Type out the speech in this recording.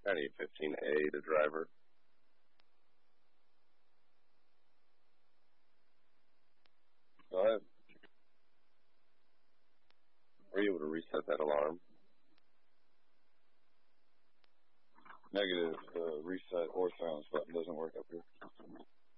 County 15A to driver. Go ahead. Were you able to reset that alarm? Negative. The reset or silence button doesn't work up here.